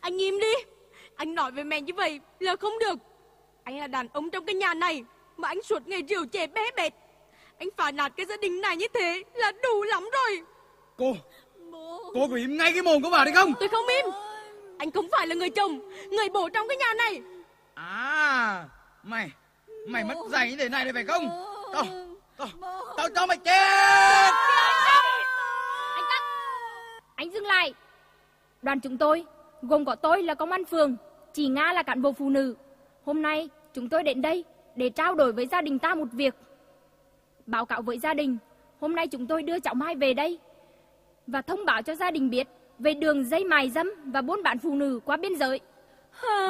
Anh im đi. Anh nói với mẹ như vậy là không được. Anh là đàn ông trong cái nhà này mà anh suốt ngày rượu chè bé bẹt. Anh phá nạt cái gia đình này như thế là đủ lắm rồi. Cô có im ngay cái mồm của bà đi không? Tôi không im. Anh không phải là người chồng, người bố trong cái nhà này. À, mày mất dạy như thế này phải không? Tao cho mày chết. Anh dừng lại. Đoàn chúng tôi gồm có tôi là công an phường, chị Nga là cán bộ phụ nữ. Hôm nay chúng tôi đến đây để trao đổi với gia đình ta một việc. Báo cáo với gia đình, hôm nay chúng tôi đưa cháu Mai về đây và thông báo cho gia đình biết về đường dây mại dâm và buôn bán phụ nữ qua biên giới. Hả?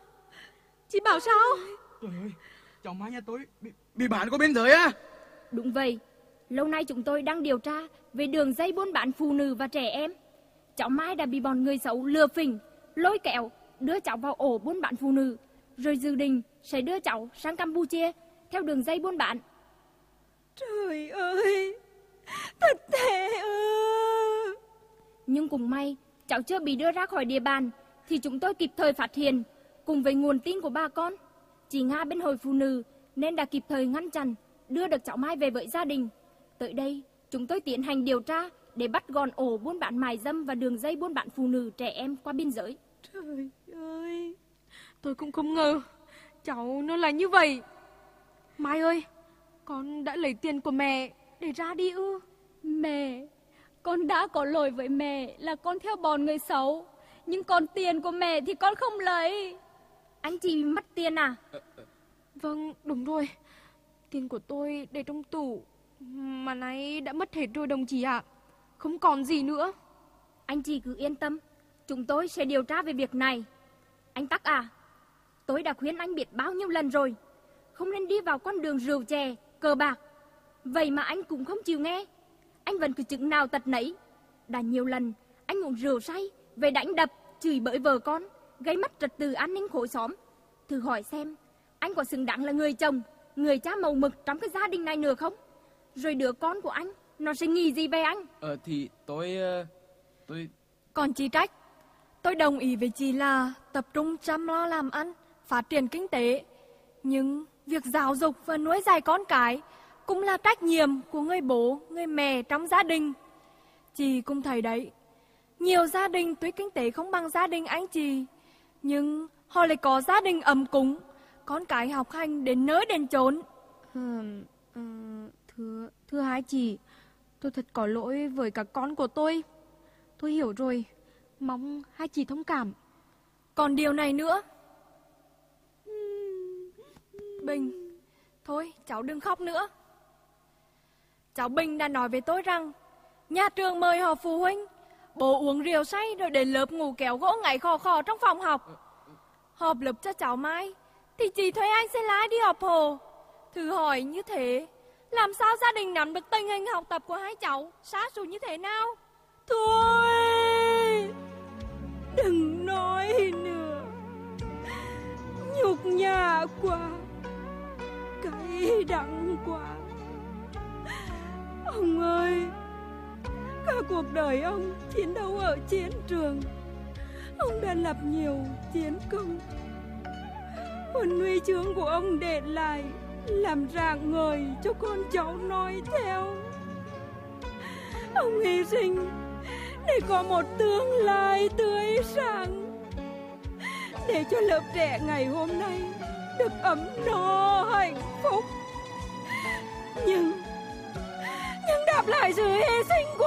Chị bảo sao? Trời ơi, cháu Mai nhà tôi bị bán qua biên giới á? Đúng vậy, lâu nay chúng tôi đang điều tra về đường dây buôn bán phụ nữ và trẻ em. Cháu Mai đã bị bọn người xấu lừa phỉnh, lôi kéo, đưa cháu vào ổ buôn bán phụ nữ, rồi dự định sẽ đưa cháu sang Campuchia theo đường dây buôn bán. Trời ơi, thật tệ ư. Nhưng cũng may, cháu chưa bị đưa ra khỏi địa bàn, thì chúng tôi kịp thời phát hiện, cùng với nguồn tin của bà con. Chị Nga bên hội phụ nữ nên đã kịp thời ngăn chặn, đưa được cháu Mai về với gia đình. Tới đây, chúng tôi tiến hành điều tra để bắt gọn ổ buôn bán mại dâm và đường dây buôn bán phụ nữ trẻ em qua biên giới. Trời ơi, tôi cũng không ngờ cháu nó là như vậy. Mai ơi, con đã lấy tiền của mẹ để ra đi ư? Mẹ, con đã có lỗi với mẹ là con theo bọn người xấu. Nhưng còn tiền của mẹ thì con không lấy. Anh chị mất tiền à? Vâng, đúng rồi. Tiền của tôi để trong tủ mà nay đã mất hết rồi đồng chí ạ. Không còn gì nữa. Anh chị cứ yên tâm, chúng tôi sẽ điều tra về việc này. Anh Tắc à, tôi đã khuyên anh biết bao nhiêu lần rồi, không nên đi vào con đường rượu chè, cờ bạc. Vậy mà anh cũng không chịu nghe. Anh vẫn cứ chừng nào tật nấy. Đã nhiều lần anh uống rượu say, về đánh đập, chửi bới vợ con, gây mất trật tự an ninh khối xóm. Thử hỏi xem, anh có xứng đáng là người chồng, người cha màu mực trong cái gia đình này nữa không? Rồi đứa con của anh, nó sẽ nghĩ gì về anh? Thì tôi... Còn chị Trách, tôi đồng ý với chị là tập trung chăm lo làm ăn, phát triển kinh tế. Nhưng việc giáo dục và nuôi dạy con cái cũng là trách nhiệm của người bố, người mẹ trong gia đình. Chị cũng thấy đấy, nhiều gia đình tuy kinh tế không bằng gia đình anh chị, nhưng họ lại có gia đình ấm cúng, con cái học hành đến nơi đến chốn. Thưa hai chị, tôi thật có lỗi với các con của tôi. Tôi hiểu rồi, mong hai chị thông cảm. Còn điều này nữa. Bình, thôi cháu đừng khóc nữa. Cháu Bình đã nói với tôi rằng nhà trường mời họp phụ huynh, bố uống rượu say rồi đến lớp ngủ kéo gỗ ngáy khò khò trong phòng học. Họp lớp cho cháu Mai thì chị thấy anh sẽ lái đi họp hồ. Thử hỏi như thế, làm sao gia đình nắm được tình hình học tập của hai cháu sa sút như thế nào? Thôi, đừng nói nữa. Nhục nhã quá, cay đắng quá. Ông ơi, cả cuộc đời ông chiến đấu ở chiến trường. Ông đã lập nhiều chiến công. Huân huy chương của ông để lại làm rạng ngời cho con cháu noi theo. Ông hy sinh để có một tương lai tươi sáng, để cho lớp trẻ ngày hôm nay được ấm no hạnh phúc. Nhưng đáp lại sự hy sinh của